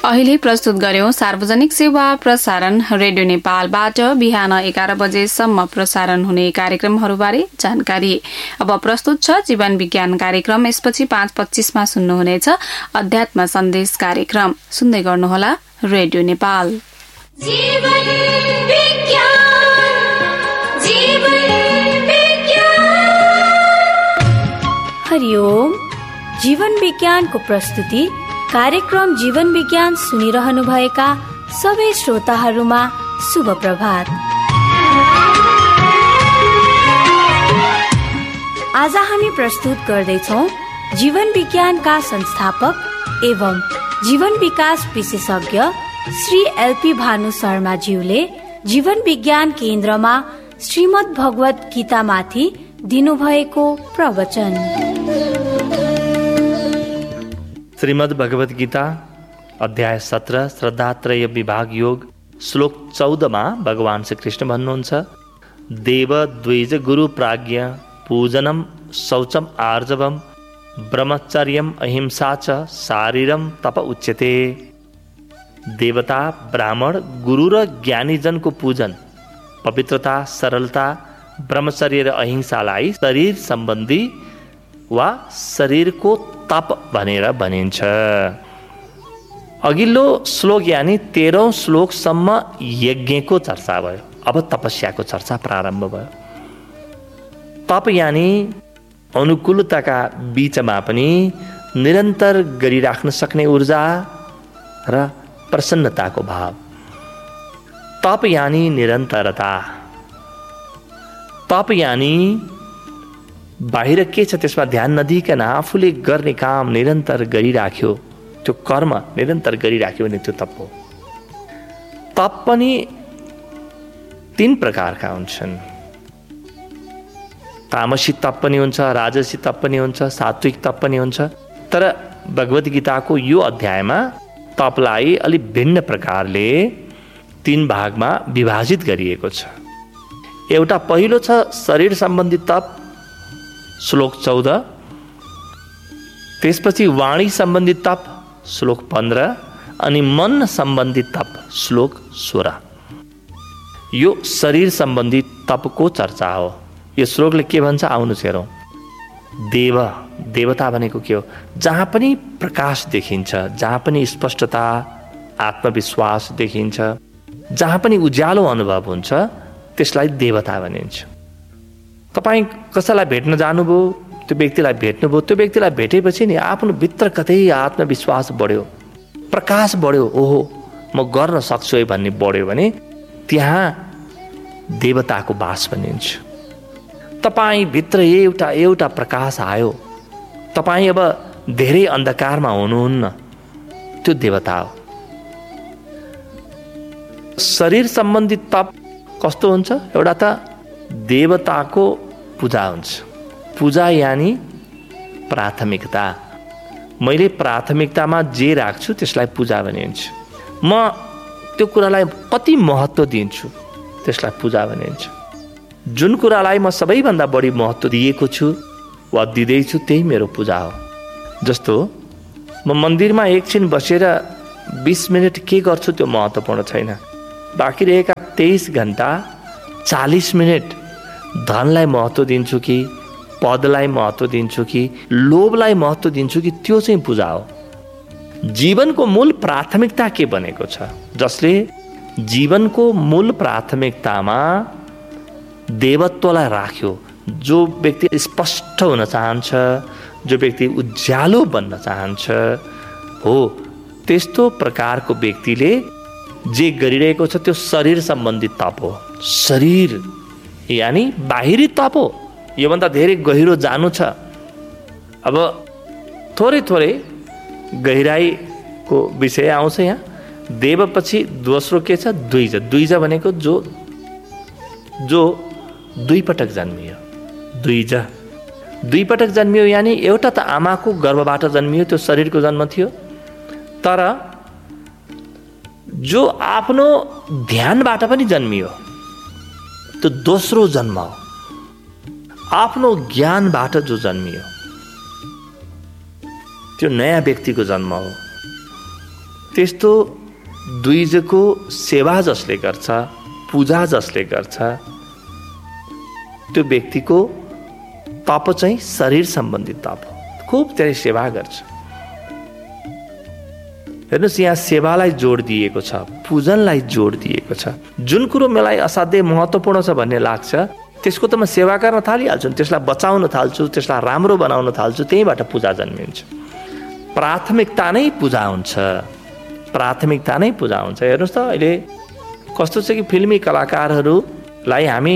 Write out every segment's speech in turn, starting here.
अहिले प्रस्तुत गर्यौं सार्वजनिक सेवा प्रसारण रेडियो नेपालबाट बिहान 11 बजेसम्म प्रसारण हुने कार्यक्रमहरूबारे जानकारी। अब प्रस्तुत छ जीवन विज्ञान कार्यक्रम। यसपछि 5:25 मा सुन्नुहुनेछ अध्यात्म सन्देश कार्यक्रम। सुन्दै गर्नुहोला रेडियो नेपाल। हरिओम। जीवन विज्ञानको प्रस्तुति कार्यक्रम जीवन विज्ञान सुनिरहनु भएका सबै श्रोताहरूमा शुभ प्रभात। आज हामी प्रस्तुत गर्दैछौँ जीवन विज्ञानका संस्थापक एवं जीवन विकास विशेषज्ञ श्री एलपी भानु शर्माज्यूले जीवन विज्ञान केन्द्रमा श्रीमद् भगवत गीतामाथि दिनुभएको प्रवचन। श्रीमद् भगवत गीता अध्याय 17 श्रद्धात्रय विभाग योग श्लोक 14 मा भगवान श्री कृष्ण भन्नुहुन्छ, देव द्विज गुरु प्राज्ञ पूजनम शौचम आर्जवम ब्रह्मचर्यम अहिंसा च शारीरम तप उच्यते। देवता, ब्राह्मण, गुरु र ज्ञानीजनको पूजन, पवित्रता, सरलता, ब्रह्मचर्य र अहिंसालाई शरीर सम्बन्धी वा शरीरको तप भनेर भनिन्छ। अघिल्लो श्लोक यानि 13औं श्लोकसम्म यज्ञको चर्चा भयो। अब तपस्याको चर्चा प्रारम्भ भयो। तप यानि अनुकूलताका बीचमा पनि निरन्तर गरिराख्न सक्ने ऊर्जा र प्रसन्नताको भाव। तप यानि निरन्तरता। तप यानि बाहिर के छ त्यसमा ध्यान नदिइकन आफूले गर्ने काम निरन्तर गरिराख्यो, त्यो कर्म निरन्तर गरिराख्यो भने त्यो तप हो। तप पनि 3 प्रकारका हुन्छन्। तामसी तप पनि हुन्छ, राजसी तप पनि हुन्छ, सात्विक तप पनि हुन्छ। तर भगवत गीताको यो अध्यायमा तपलाई अलि भिन्न प्रकारले 3 भागमा विभाजित गरिएको छ। एउटा पहिलो छ शरीर सम्बन्धी तप श्लोक 14, त्यसपछि वाणी सम्बन्धी तप श्लोक 15 अनि मन सम्बन्धी तप श्लोक 16। यो शरीर सम्बन्धी तपको चर्चा हो। यो श्लोकले के भन्छ आउनुहोस् हेरौँ। देवता भनेको के हो? जहाँ पनि प्रकाश देखिन्छ, जहाँ पनि स्पष्टता, आत्मविश्वास देखिन्छ, जहाँ पनि उज्यालो अनुभव हुन्छ, त्यसलाई देवता भनिन्छ। तपाईँ कसैलाई भेट्न जानुभयो, त्यो व्यक्तिलाई भेट्नुभयो, त्यो व्यक्तिलाई भेटेपछि नि आफ्नो भित्र कतै आत्मविश्वास बढ्यो, प्रकाश बढ्यो, ओहो म गर्न सक्छु है भन्ने बढ्यो भने त्यहाँ देवताको वास भनिन्छ। तपाईँ भित्र एउटा प्रकाश आयो, तपाईँ अब धेरै अन्धकारमा हुनुहुन्न, त्यो देवता हो। शरीर सम्बन्धी तप कस्तो हुन्छ? एउटा त देवताको पूजा हुन्छ। पूजा यानि प्राथमिकता। मैले प्राथमिकतामा जे राख्छु त्यसलाई पूजा भनिन्छ। म त्यो कुरालाई कति महत्त्व दिन्छु त्यसलाई पूजा भनिन्छ। जुन कुरालाई म सबैभन्दा बढी महत्त्व दिएको छु वा दिँदैछु त्यही मेरो पूजा हो। जस्तो म मन्दिरमा एकछिन बसेर 20 मिनट के गर्छु त्यो महत्त्वपूर्ण छैन। बाँकी रहेका 23 घण्टा 40 मिनट धनलाई महत्त्व दिन्छु कि पदलाई महत्त्व दिन्छु कि लोभलाई महत्त्व दिन्छु कि त्यो चाहिँ पूजा हो। जीवनको मूल प्राथमिकता के बनेको छ? जसले जीवनको मूल प्राथमिकतामा देवत्वलाई राख्यो, जो व्यक्ति स्पष्ट हुन चाहन्छ, जो व्यक्ति उज्यालो बन्न चाहन्छ हो, त्यस्तो प्रकारको व्यक्तिले जे गरिरहेको छ त्यो शरीर सम्बन्धी तप हो। शरीर यानि बाहिरी तप हो। योभन्दा धेरै गहिरो जानु छ। अब थोरै गहिराईको विषय आउँछ यहाँ। देवपछि दोस्रो के छ? द्विज। द्विज भनेको जो 2 पटक जन्मियो। दुई पटक जन्मियो यानि एउटा त आमाको गर्भबाट जन्मियो, त्यो शरीरको जन्म थियो। तर जो आफ्नो ध्यानबाट पनि जन्मियो त्यो दोस्रो जन्म हो। आफ्नो ज्ञानबाट जो जन्मियो त्यो नयाँ व्यक्तिको जन्म हो। त्यस्तो द्विजको सेवा जसले गर्छ, पूजा जसले गर्छ, त्यो व्यक्तिको तप चाहिँ शरीर सम्बन्धी तप हो। खुब धेरै सेवा गर्छ। हेर्नुहोस्, यहाँ सेवालाई जोड दिएको छ, पूजनलाई जोड दिएको छ। जुन कुरो मलाई असाध्यै महत्त्वपूर्ण छ भन्ने लाग्छ त्यसको त म सेवा गर्न थालिहाल्छु, त्यसलाई बचाउन थाल्छु, त्यसलाई राम्रो बनाउन थाल्छु, त्यहीँबाट पूजा जन्मिन्छ। प्राथमिकता नै पूजा हुन्छ, प्राथमिकता नै पूजा हुन्छ। हेर्नुहोस् त, अहिले कस्तो छ कि फिल्मी कलाकारहरूलाई हामी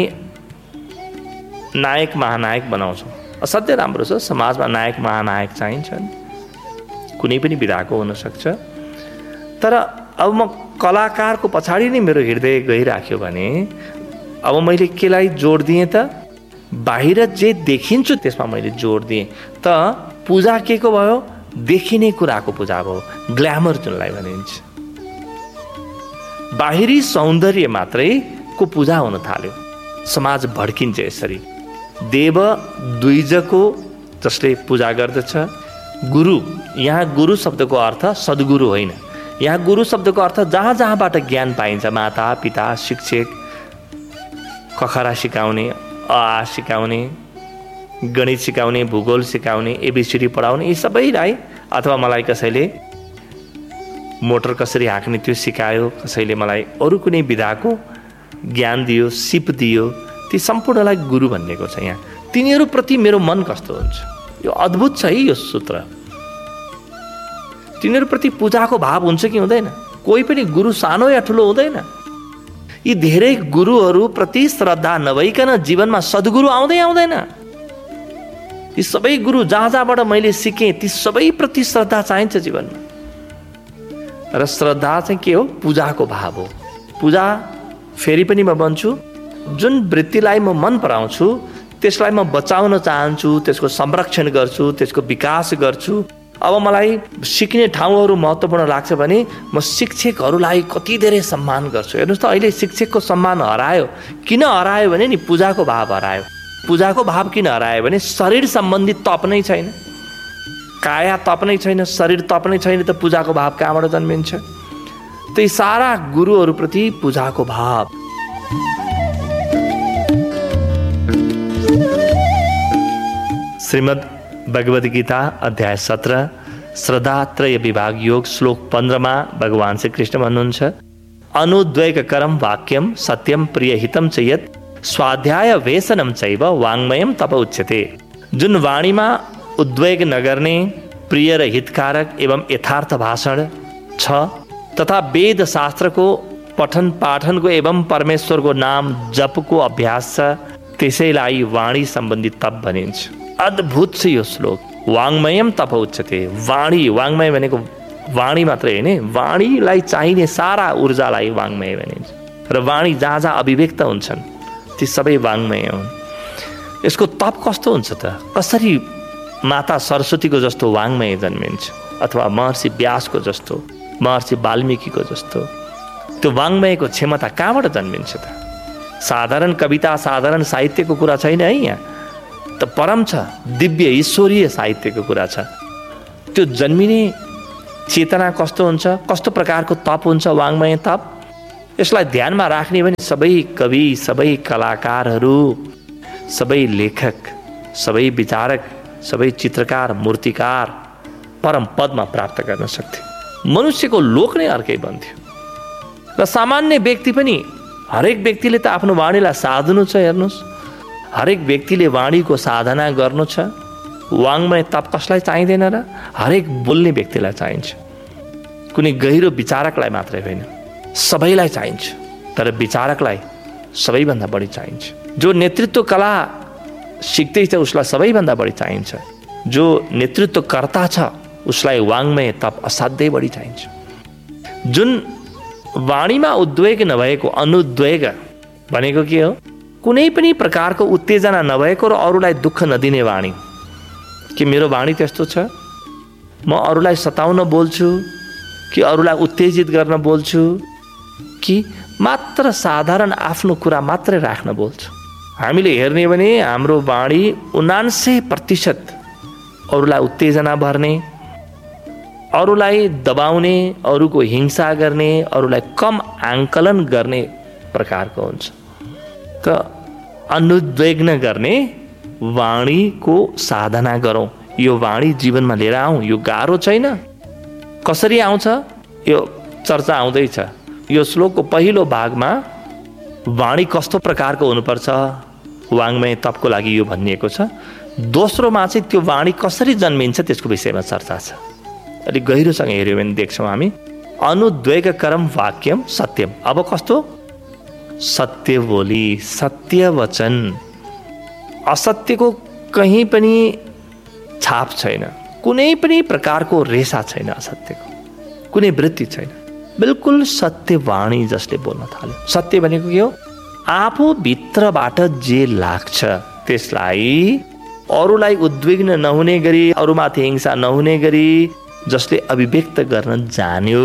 नायक महानायक बनाउँछौँ। असाध्यै राम्रो छ, समाजमा नायक महानायक चाहिन्छन्, कुनै पनि विधाको हुनसक्छ। तर अब म कलाकारको पछाडि नै मेरो हृदय गइराख्यो भने अब मैले केलाई जोड दिएँ त? बाहिर जे देखिन्छु त्यसमा मैले जोड दिएँ त पूजा के को भयो? देखिने कुराको पूजा भयो, ग्ल्यामर जुनलाई भनिन्छ। बाहिरी सौन्दर्य मात्रै को पूजा हुन थाल्यो। समाज भड्किन्छ यसरी। देव द्विजको जसले पूजा गर्दछ, गुरु, यहाँ गुरु शब्दको अर्थ सद्गुरु होइन। यहाँ गुरु शब्दको अर्थ जहाँ जहाँबाट ज्ञान पाइन्छ, माता पिता, शिक्षक, खखरा सिकाउने, अ सिकाउने, गणित सिकाउने, भूगोल सिकाउने, एबिसिडी पढाउने, यी सबैलाई, अथवा मलाई कसैले मोटर कसरी हाँक्ने त्यो सिकायो, कसैले मलाई अरू कुनै विधाको ज्ञान दियो, सिप दियो, ती सम्पूर्णलाई गुरु भनिएको छ यहाँ। तिनीहरूप्रति मेरो मन कस्तो हुन्छ? यो अद्भुत छ है यो सूत्र। तिनीहरूप्रति पूजाको भाव हुन्छ कि हुँदैन? कोही पनि गुरु सानो या ठुलो हुँदैन। यी धेरै गुरुहरूप्रति श्रद्धा नभइकन जीवनमा सद्गुरु आउँदैन। यी सबै गुरु जहाँ जहाँबाट मैले सिकेँ ती सबैप्रति श्रद्धा चाहिन्छ जीवनमा। र श्रद्धा चाहिँ के हो? पूजाको भाव हो। पूजा फेरि पनि म भन्छु, जुन वृत्तिलाई म मन पराउँछु त्यसलाई म बचाउन चाहन्छु, त्यसको संरक्षण गर्छु, त्यसको विकास गर्छु। अब मलाई सिक्ने ठाउँहरू महत्त्वपूर्ण लाग्छ भने म शिक्षकहरूलाई कति धेरै सम्मान गर्छु। हेर्नुहोस् त, अहिले शिक्षकको सम्मान हरायो। किन हरायो भने नि पूजाको भाव हरायो। पूजाको भाव किन हरायो भने शरीर सम्बन्धी तप नै छैन, काया तप नै छैन, शरीर तप नै छैन, त पूजाको भाव कहाँबाट जन्मिन्छ? त्यही सारा गुरुहरूप्रति पूजाको भाव। श्रीमद् भगवद गीता अध्याय 17 श्रद्धात्रय विभाग योग श्लोक 15 भगवान श्री कृष्ण भन्नुहुन्छ, अनुद्वेगकरम वाक्यम सत्यम प्रिय हितम च यत् स्वाध्याय वेसनम चैव वाङ्मयम तप उच्यते। जुन वाणीमा उद्वेग नगर्ने, प्रिय र हितकारक एवं यथार्थ भाषण छ, तथा वेद शास्त्रको पठन पाठनको एवं परमेश्वरको नाम जपको अभ्यास छ, त्यसैलाई वाणी सम्बन्धी तप भनिन्छ। अद्भुत छ यो श्लोक। वाङ्मयम तप उच्यते। वाणी, वाङ्मय भनेको वाणी मात्रै होइन, वाणीलाई चाहिने सारा ऊर्जालाई वाङ्मय भनिन्छ। र वाणी जहाँ जहाँ अभिव्यक्त हुन्छन् ती सबै वाङ्मय हुन्। यसको तप कस्तो हुन्छ त? कसरी माता सरस्वतीको जस्तो वाङ्मय जन्मिन्छ, अथवा महर्षि व्यासको जस्तो, महर्षि वाल्मीकिको जस्तो? त्यो वाङ्मयको क्षमता कहाँबाट जन्मिन्छ त? साधारण कविता, साधारण साहित्यको कुरा छैन है, यहाँ त परम छ, दिव्य ईश्वरीय साहित्यको कुरा छ। त्यो जन्मिने चेतना कस्तो हुन्छ, कस्तो प्रकारको तप हुन्छ वाङ्मय तप? यसलाई ध्यानमा राख्ने भने सबै कवि, सबै कलाकारहरू, सबै लेखक, सबै विचारक, सबै चित्रकार, मूर्तिकार परम पदमा प्राप्त गर्न सक्थे। मनुष्यको लोक नै अर्कै बन्थ्यो। र सामान्य व्यक्ति पनि, हरेक व्यक्तिले त आफ्नो वाणीलाई साधनु छ। हेर्नुहोस्, हरेक व्यक्तिले वाणीको साधना गर्नु छ। वाङ्मय तप कसलाई चाहिँदैन र? हरेक बोल्ने व्यक्तिलाई चाहिन्छ। कुनै गहिरो विचारकलाई मात्रै होइन, सबैलाई चाहिन्छ। तर विचारकलाई सबैभन्दा बढी चाहिन्छ। जो नेतृत्व कला सिक्दैछ उसलाई सबैभन्दा बढी चाहिन्छ। जो नेतृत्वकर्ता छ उसलाई वाङ्मय तप असाध्यै बढी चाहिन्छ। जुन वाणीमा उद्वेग नभएको, अनुद्वेग भनेको के हो? कुनै पनि प्रकारको उत्तेजना नभएको र अरूलाई दुःख नदिने वाणी। कि मेरो वाणी त्यस्तो छ? म अरूलाई सताउन बोल्छु कि अरूलाई उत्तेजित गर्न बोल्छु कि मात्र साधारण आफ्नो कुरा मात्रै राख्न बोल्छु? हामीले हेर्ने भने हाम्रो वाणी 79% अरूलाई उत्तेजना भर्ने, अरूलाई दबाउने, अरूको हिंसा गर्ने, अरूलाई कम आंकलन गर्ने प्रकारको हुन्छ। त अनुद्वेग गर्ने वाणीको साधना गरौँ। यो वाणी जीवनमा लिएर आउँ। यो गाह्रो छैन। कसरी आउँछ यो चर्चा आउँदैछ। यो श्लोकको पहिलो भागमा वाणी कस्तो प्रकारको हुनुपर्छ वाङ्मय तपको लागि यो भनिएको छ। दोस्रोमा चाहिँ त्यो वाणी कसरी जन्मिन्छ त्यसको विषयमा चर्चा छ। अलिक गहिरोसँग हेऱ्यो भने देख्छौँ हामी अनुद्वेगकरम वाक्यम सत्यम। अब कस्तो? सत्य बोली, सत्य वचन, असत्यको कहीँ पनि छाप छैन, कुनै पनि प्रकारको रेसा छैन, असत्यको कुनै वृत्ति छैन। बिल्कुल सत्य वाणी जसले बोल्न थाल्यो। सत्य भनेको के हो? आफू भित्रबाट जे लाग्छ त्यसलाई अरूलाई उद्विग्न नहुने गरी, अरूमाथि हिंसा नहुने गरी जसले अभिव्यक्त गर्न जान्यो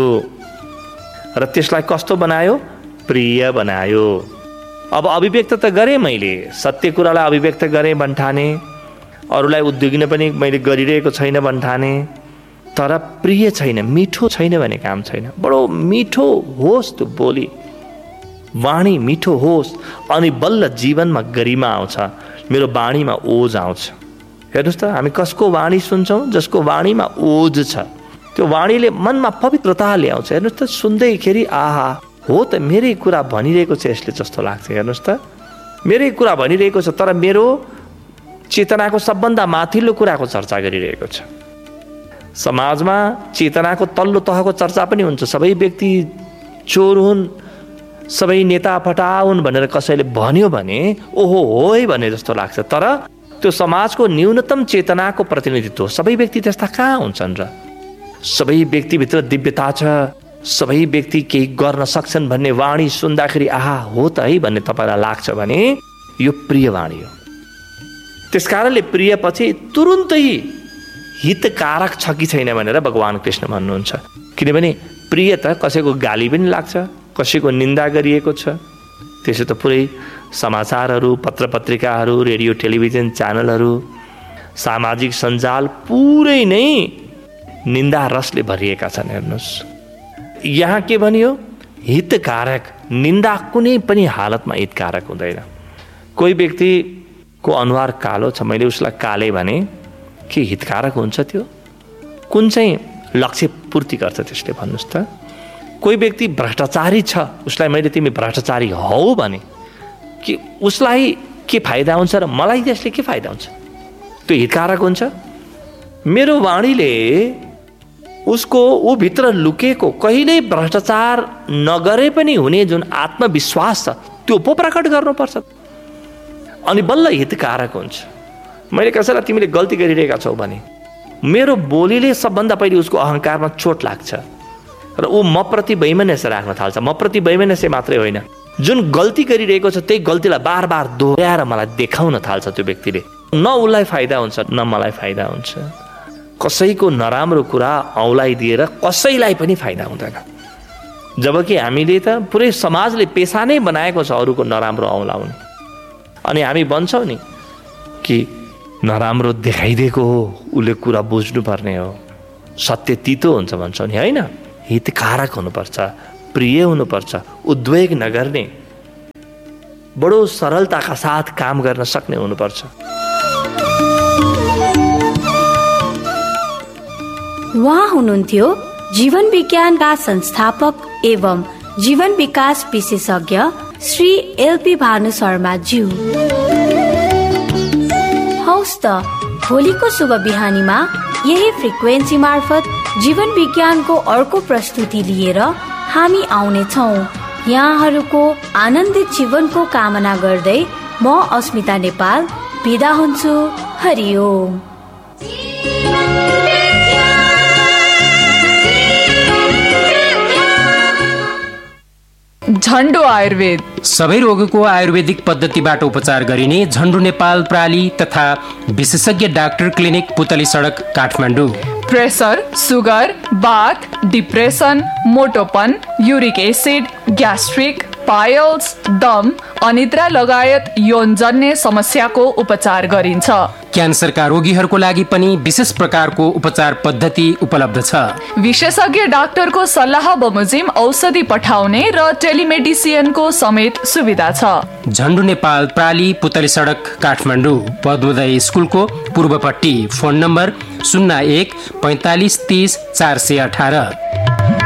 र त्यसलाई कस्तो बनायो? प्रिय बनायो। अब अभिव्यक्त त गरेँ मैले, सत्य कुरालाई अभिव्यक्त गरेँ भन्ठाने, अरूलाई उद्विग्न पनि मैले गरिरहेको छैन भन्ठाने, तर प्रिय छैन, मिठो छैन भने काम छैन। बडो मिठो होस् त्यो बोली, वाणी मिठो होस्, अनि बल्ल जीवनमा गरिमा आउँछ, मेरो वाणीमा ओज आउँछ। हेर्नुहोस् त, हामी कसको वाणी सुन्छौँ? जसको वाणीमा ओज छ। त्यो वाणीले मनमा पवित्रता ल्याउँछ। हेर्नुहोस् त, सुन्दैखेरि आहा हो त मेरै कुरा भनिरहेको छ यसले जस्तो लाग्छ। हेर्नुहोस् त, मेरै कुरा भनिरहेको छ, तर मेरो चेतनाको सबभन्दा माथिल्लो कुराको चर्चा गरिरहेको छ। समाजमा चेतनाको तल्लो तहको चर्चा पनि हुन्छ। सबै व्यक्ति चोर हुन्, सबै नेता फटा हुन् भनेर कसैले भन्यो भने ओहो हो है भने जस्तो लाग्छ। तर त्यो समाजको न्यूनतम चेतनाको प्रतिनिधित्व। सबै व्यक्ति त्यस्ता कहाँ हुन्छन् र? सबै व्यक्तिभित्र दिव्यता छ, सबै व्यक्ति केही गर्न सक्छन् भन्ने वाणी सुन्दाखेरि आहा हो त है भन्ने तपाईँलाई लाग्छ भने यो प्रिय वाणी हो। त्यसकारणले प्रियपछि तुरुन्तै हितकारक छ कि छैन भनेर भगवान् कृष्ण भन्नुहुन्छ। किनभने प्रिय त कसैको गाली पनि लाग्छ, कसैको निन्दा गरिएको छ। त्यसो त पुरै समाचारहरू, पत्रपत्रिकाहरू, रेडियो टेलिभिजन च्यानलहरू, सामाजिक सञ्जाल पुरै नै निन्दा रसले भरिएका छन्। हेर्नुहोस्, यहाँ के भनियो? हितकारक। निन्दा कुनै पनि हालतमा हितकारक हुँदैन। कोही व्यक्तिको अनुहार कालो छ, मैले उसलाई काले भने के हितकारक हुन्छ त्यो? कुन चाहिँ लक्ष्य पूर्ति गर्छ त्यसले? भन्नुहोस् त। कोही व्यक्ति भ्रष्टाचारी छ, उसलाई मैले तिमी भ्रष्टाचारी हौ भने कि उसलाई के फाइदा हुन्छ र मलाई त्यसले के फाइदा हुन्छ? त्यो हितकारक हुन्छ? मेरो वाणीले उसको ऊ भित्र लुकेको कहिल्यै भ्रष्टाचार नगरे पनि हुने जुन आत्मविश्वास छ त्यो पो प्रकट गर्नुपर्छ, अनि बल्ल हितकारक हुन्छ। मैले कसैलाई तिमीले गल्ती गरिरहेका छौ भने मेरो बोलीले सबभन्दा पहिले उसको अहङ्कारमा चोट लाग्छ र ऊ मप्रति वैमनस्य राख्न थाल्छ। मप्रति वैमनस्य मात्रै होइन, जुन गल्ती गरिरहेको छ त्यही गल्तीलाई बार बार दोहोऱ्याएर मलाई देखाउन थाल्छ। त्यो व्यक्तिले न उसलाई फाइदा हुन्छ न मलाई फाइदा हुन्छ। कसैको नराम्रो कुरा औलाइदिएर कसैलाई पनि फाइदा हुँदैन। जबकि हामीले त पुरै समाजले पेसा नै बनाएको छ अरूको नराम्रो औलाउने। अनि हामी भन्छौँ नि कि नराम्रो देखाइदिएको हो, उसले कुरा बुझ्नुपर्ने हो, सत्य तितो हुन्छ भन्छौँ नि, होइन? हितकारक हुनुपर्छ, प्रिय हुनुपर्छ, उद्वेग नगर्ने, बडो सरलताका साथ काम गर्न सक्ने हुनुपर्छ। उहाँ हुनुहुन्थ्यो जीवन विज्ञानका संस्थापक एवं जीवन विकास विशेषज्ञ श्री एलपी भानु शर्मा ज्यू। हौस् त, भोलिको शुभ बिहानीमा यही फ्रिक्वेन्सी मार्फत जीवन विज्ञानको अर्को प्रस्तुति लिएर हामी आउनेछौँ। यहाँहरूको आनन्दित जीवनको कामना गर्दै म अस्मिता नेपाल बिदा हुन्छु। हरिओम। झन्डो आयुर्वेद सबै रोगको आयुर्वेदिक पद्धतिबाट उपचार गरिने झन्डो नेपाल प्राली तथा विशेषज्ञ डाक्टर क्लिनिक पुतली सडक काठमाडौँ। प्रेसर, सुगर, बाथ, depression, मोटोपन, uric acid, gastric, piles, दम, अनिद्रा लगायत यौनजन्य समस्याको उपचार गरिन्छ। क्यान्सरका रोगीहरूको लागि पनि विशेष प्रकारको उपचार पद्धति उपलब्ध छ। विशेषज्ञ डाक्टरको सल्लाह बमोजिम औषधि पठाउने र टेलिमेडिसिनको समेत सुविधा छ। झन्डु नेपाल प्राली पुतली सडक काठमाडौँ, पद्मोदय स्कुलको पूर्वपट्टि। Phone number 01 45 30 418।